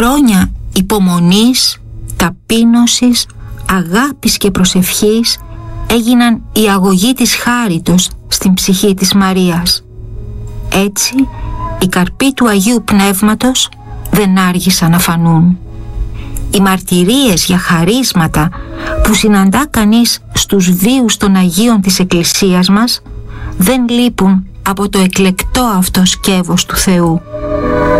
χρόνια υπομονής, ταπείνωσης, αγάπης και προσευχής έγιναν η αγωγή της χάριτος στην ψυχή της Μαρίας. Έτσι, οι καρποί του Αγίου Πνεύματος δεν άργησαν να φανούν. Οι μαρτυρίες για χαρίσματα που συναντά κανείς στους βίους των Αγίων της Εκκλησίας μας δεν λείπουν από το εκλεκτό αυτό σκεύος του Θεού.